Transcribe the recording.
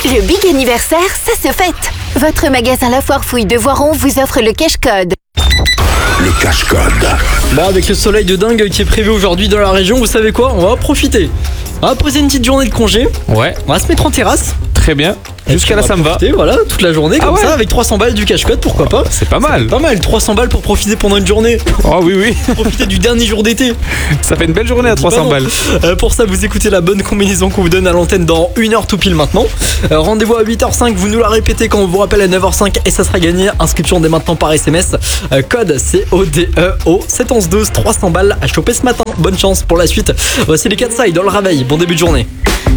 Le big anniversaire, ça se fête. Votre magasin La Foire Fouille de Voiron vous offre le cash code. Le cache-code. Avec le soleil de dingue qui est prévu aujourd'hui dans la région, vous savez quoi? On va profiter. On va poser une petite journée de congé. Ouais, On va se mettre en terrasse. très bien. Jusqu'à là, ça me va. Profiter, voilà, toute la journée comme ouais. ça, avec 300 balles du cash code, pourquoi pas? C'est pas mal. Pas mal, 300 balles pour profiter pendant une journée. Oh oui, oui. Profiter du dernier jour d'été. Ça fait une belle journée à 300 balles. Pour ça, vous écoutez la bonne combinaison qu'on vous donne à l'antenne dans 1h tout pile maintenant. Rendez-vous à 8h05, vous nous la répétez quand on vous rappelle à 9h05 et ça sera gagné. Inscription dès maintenant par SMS. Code CODEO 71112, 300 balles à choper ce matin. Bonne chance pour la suite. Voici les 4 sides dans le réveil. Bon début de journée.